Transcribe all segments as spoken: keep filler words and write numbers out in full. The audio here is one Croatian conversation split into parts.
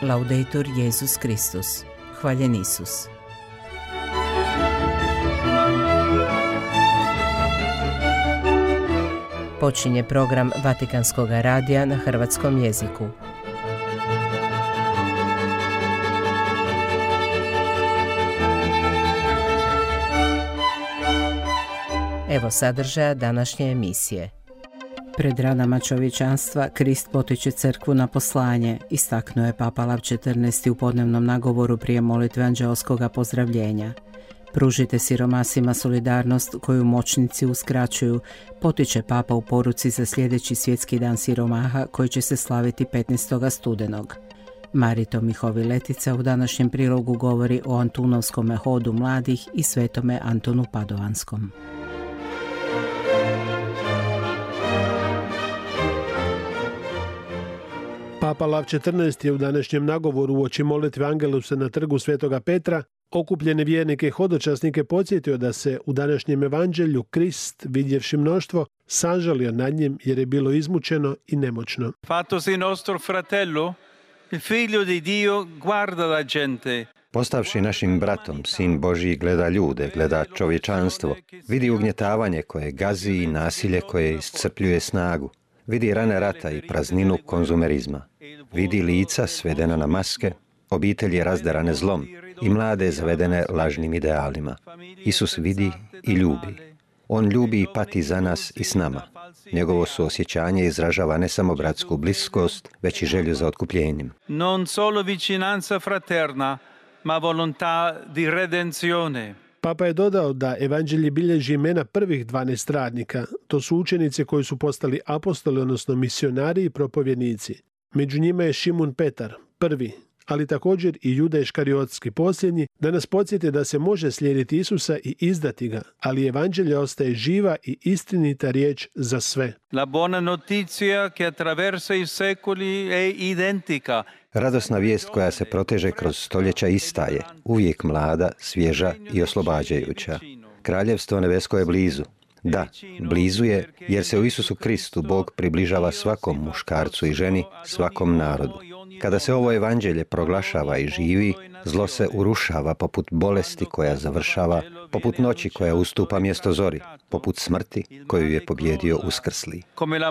Laudetur Jesus Kristus. Hvaljen Isus. Počinje program Vatikanskog radija na hrvatskom jeziku. Evo sadržaja današnje emisije. Pred ranama čovječanstva Krist potiče crkvu na poslanje, istaknuo je Papa Lav četrnaesti u podnevnom nagovoru prije molitve anđeoskoga pozdravljenja. Pružite siromasima solidarnost koju moćnici uskraćuju, potiče Papa u poruci za sljedeći svjetski dan siromaha koji će se slaviti petnaestog studenog. Marito Mihovi-Letica u današnjem prilogu govori o Antunovskom hodu mladih i svetome Antonu Padovanskom. Papa Lav četrnaesti je u današnjem nagovoru uoči molitve Angelusa na trgu Svetoga Petra okupljene vjernike i hodočasnike podsjetio da se u današnjem evanđelju Krist, vidjevši mnoštvo, sažalio nad njim jer je bilo izmučeno i nemoćno. Fattosi nostro fratello, il figlio di Dio guarda la gente. Postavši našim bratom, Sin Božji gleda ljude, gleda čovječanstvo, vidi ugnjetavanje koje gazi i nasilje koje iscrpljuje snagu. Vidi rane rata i prazninu konzumerizma. Vidi lica svedena na maske, obitelji razderane zlom i mlade zavedene lažnim idealima. Isus vidi i ljubi. On ljubi i pati za nas i s nama. Njegovo suosjećanje izražava ne samo bratsku bliskost, već i želju za otkupljenjem. Non solo vicinanza fraterna, ma volontà di redenzione. Papa je dodao da evanđelje bilježi imena prvih dvanaest radnika. To su učenici koji su postali apostoli, odnosno misionari i propovjednici. Među njima je Šimun Petar, prvi, ali također i Juda Iškariotski posljednji, da nas podsjeti da se može slijediti Isusa i izdati ga, ali evanđelje ostaje živa i istinita riječ za sve. La buona notizia che attraversa i secoli è identica. Radosna vijest koja se proteže kroz stoljeća ista je, uvijek mlada, svježa i oslobađajuća. Kraljevstvo nebesko je blizu. Da, blizu je jer se u Isusu Kristu Bog približava svakom muškarcu i ženi, svakom narodu. Kada se ovo evanđelje proglašava i živi, zlo se urušava poput bolesti koja završava, poput noći koja ustupa mjesto zori, poput smrti koju je pobjedio uskrsli.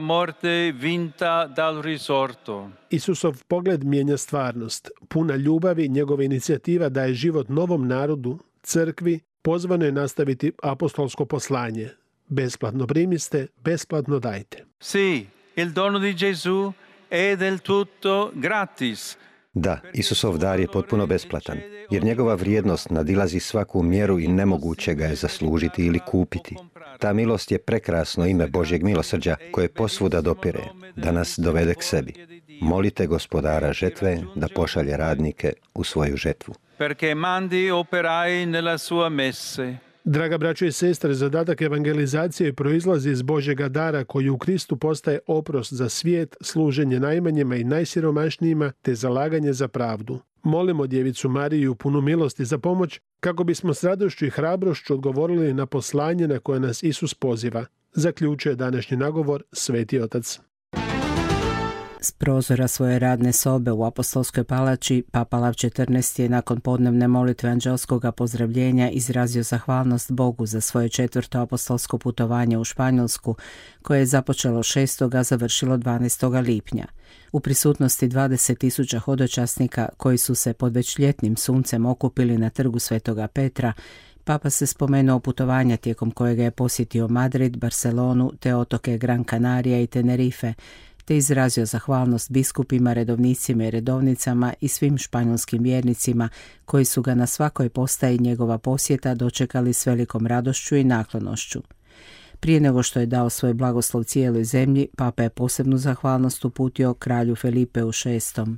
Isusov pogled mijenja stvarnost. Puna ljubavi, njegova inicijativa daje život novom narodu, crkvi, pozvano je nastaviti apostolsko poslanje. Besplatno primiste, besplatno dajte. Sì, il dono di Gesù è del tutto gratis. Da, Isusov dar je potpuno besplatan, jer njegova vrijednost nadilazi svaku mjeru i nemoguće ga je zaslužiti ili kupiti. Ta milost je prekrasno ime Božjeg milosrđa koje posvuda dopire, da nas dovede k sebi. Molite gospodara žetve da pošalje radnike u svoju žetvu. Perché mandi operai nella sua messe. Draga braćo i sestre, zadatak evangelizacije proizlazi iz Božjega dara koji u Kristu postaje oprost za svijet, služenje najmanjima i najsiromašnijima te zalaganje za pravdu. Molimo Djevicu Mariju punu milosti za pomoć kako bismo s radošću i hrabrošću odgovorili na poslanje na koje nas Isus poziva. Zaključuje današnji nagovor Sveti Otac. S prozora svoje radne sobe u Apostolskoj palači, Papa Lav četrnaesti je nakon podnevne molitve anđelskoga pozdravljenja izrazio zahvalnost Bogu za svoje četvrto apostolsko putovanje u Španjolsku, koje je započelo šestog a završilo dvanaestog lipnja. U prisutnosti dvadeset tisuća hodočasnika koji su se pod već ljetnim suncem okupili na trgu Svetoga Petra, Papa se spomenuo putovanja tijekom kojega je posjetio Madrid, Barcelonu te otoke Gran Canaria i Tenerife, te izrazio zahvalnost biskupima, redovnicima i redovnicama i svim španjolskim vjernicima koji su ga na svakoj postaji njegova posjeta dočekali s velikom radošću i naklonošću. Prije nego što je dao svoj blagoslov cijeloj zemlji, Papa je posebnu zahvalnost uputio kralju Felipeu šestom.